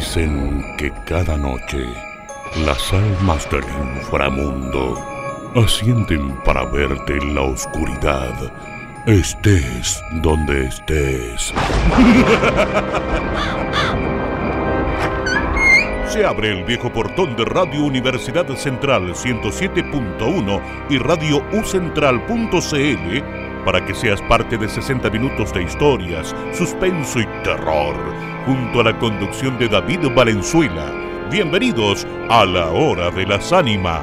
Dicen que cada noche las almas del inframundo ascienden para verte en la oscuridad, estés donde estés. Se abre el viejo portón de Radio Universidad Central 107.1 y Radio ucentral.cl para que seas parte de 60 minutos de historias, suspenso y terror, junto a la conducción de David Valenzuela. Bienvenidos a La Hora de las Ánimas.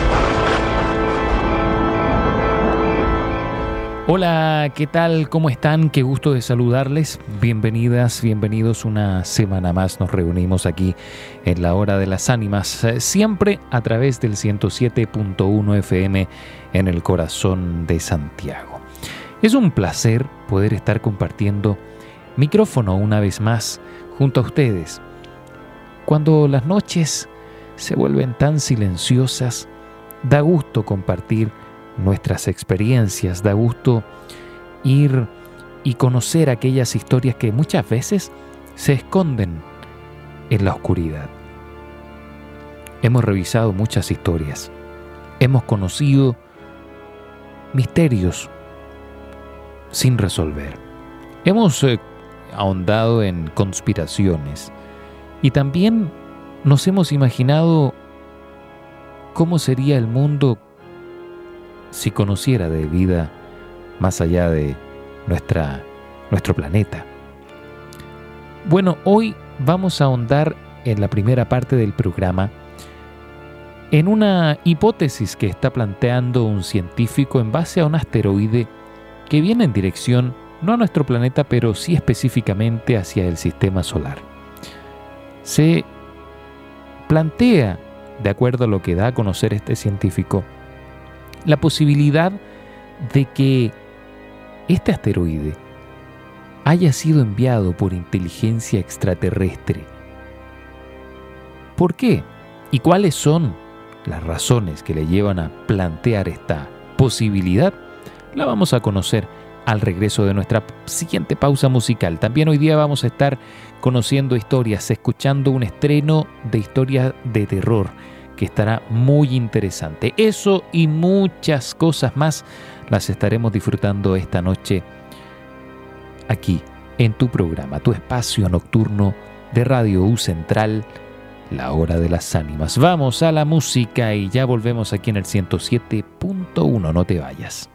Hola, ¿qué tal? ¿Cómo están? Qué gusto de saludarles. Bienvenidas, bienvenidos. Una semana más nos reunimos aquí en La Hora de las Ánimas, siempre a través del 107.1 FM en el corazón de Santiago. Es un placer poder estar compartiendo micrófono una vez más junto a ustedes. Cuando las noches se vuelven tan silenciosas, da gusto compartir nuestras experiencias, da gusto ir y conocer aquellas historias que muchas veces se esconden en la oscuridad. Hemos revisado muchas historias, hemos conocido misterios sin resolver, hemos ahondado en conspiraciones y también nos hemos imaginado cómo sería el mundo si conociera de vida más allá de nuestro planeta. Bueno, hoy vamos a ahondar en la primera parte del programa en una hipótesis que está planteando un científico en base a un asteroide que viene en dirección no a nuestro planeta, pero sí específicamente hacia el sistema solar. Se plantea, de acuerdo a lo que da a conocer este científico, la posibilidad de que este asteroide haya sido enviado por inteligencia extraterrestre. ¿Por qué? ¿Y cuáles son las razones que le llevan a plantear esta posibilidad? La vamos a conocer al regreso de nuestra siguiente pausa musical. También hoy día vamos a estar conociendo historias, escuchando un estreno de historias de terror que estará muy interesante. Eso y muchas cosas más las estaremos disfrutando esta noche aquí en tu programa, tu espacio nocturno de Radio U Central, La Hora de las Ánimas. Vamos a la música y ya volvemos aquí en el 107.1. No te vayas.